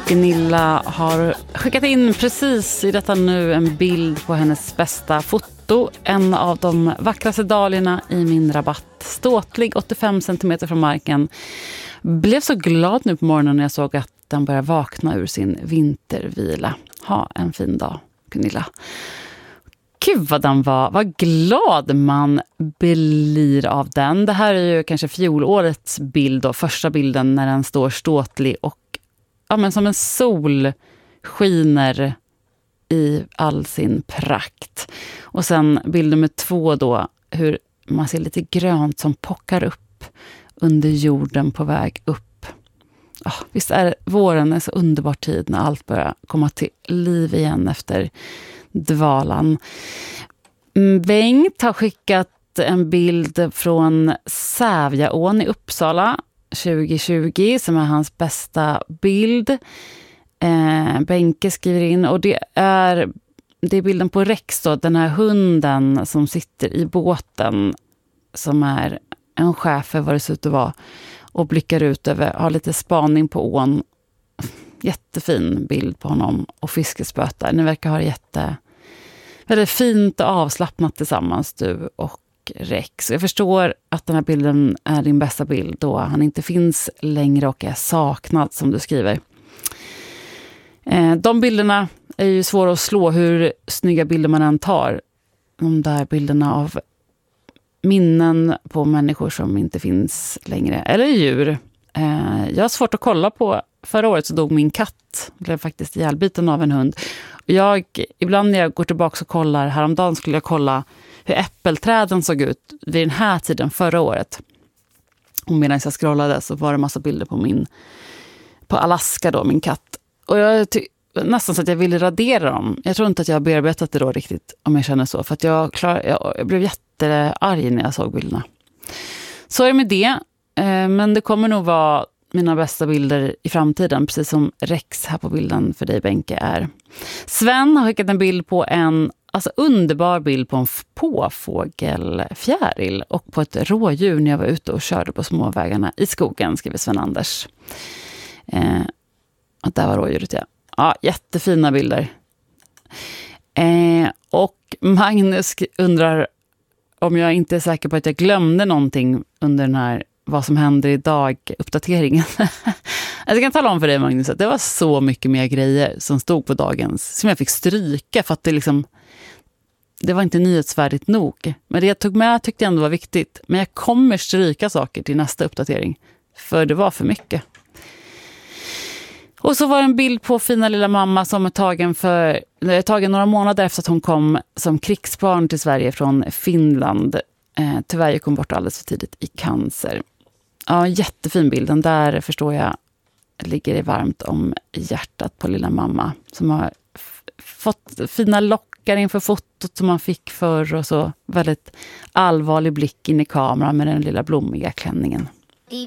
Gunilla har skickat in precis i detta nu en bild på hennes bästa foto. En av de vackraste dahliorna i min rabatt. Ståtlig 85 cm från marken. Blev så glad nu på morgonen när jag såg att den börjar vakna ur sin vintervila. Ha en fin dag, Gunilla. Gud vad den var. Vad glad man blir av den. Det här är ju kanske fjolårets bild då. Första bilden när den står ståtlig och men som en sol skiner i all sin prakt. Och sen bild nummer 2 då, hur man ser lite grönt som pockar upp under jorden på väg upp. Visst är våren en så underbar tid när allt börjar komma till liv igen efter dvalan. Bengt har skickat en bild från Sävjaån i Uppsala 2020 som är hans bästa bild. Benke skriver in, och det är bilden på Rex då, den här hunden som sitter i båten som är en chef för vad det ser ut att vara och blickar ut över, har lite spaning på ån. Jättefin bild på honom och fiskespötar. Ni verkar ha det väldigt fint och avslappnat tillsammans, du och Rex. Jag förstår att den här bilden är din bästa bild då han inte finns längre och är saknad, som du skriver. De bilderna är ju svåra att slå hur snygga bilder man än tar. De där bilderna av minnen på människor som inte finns längre. Eller djur. Jag har svårt att kolla på. Förra året så dog min katt. Blev faktiskt ihjälbiten av en hund. Ibland när jag går tillbaka och kollar, häromdagen skulle jag kolla hur äppelträden såg ut vid den här tiden förra året. Och medan jag scrollade så var det massa bilder på Alaska då, min katt. Och jag nästan så att jag ville radera dem. Jag tror inte att jag har bearbetat det då riktigt, om jag känner så. För att jag blev jättearg när jag såg bilderna. Så är det med det. Men det kommer nog vara mina bästa bilder i framtiden. Precis som Rex här på bilden för dig, Benke, är. Sven har skickat en bild på en underbar bild på en påfågelfjäril och på ett rådjur när jag var ute och körde på småvägarna i skogen, skriver Sven Anders. Och där var rådjuret, ja. Ja, jättefina bilder. Och Magnus undrar om jag inte är säker på att jag glömde någonting under den här vad som händer idag uppdateringen. Jag kan tala om för dig, Magnus, att det var så mycket mer grejer som stod på dagens som jag fick stryka för att det var inte nyhetsvärdigt nog. Men det jag tog med tyckte jag ändå var viktigt. Men jag kommer stryka saker till nästa uppdatering. För det var för mycket. Och så var det en bild på fina lilla mamma som är tagen några månader efter att hon kom som krigsbarn till Sverige från Finland. Tyvärr gick hon bort alldeles för tidigt i cancer. Ja, jättefin bild. Den där förstår jag ligger i varmt om hjärtat på lilla mamma. Som har fått fina lockar inför fotot som man fick förr och så väldigt allvarlig blick in i kameran med den lilla blommiga klänningen.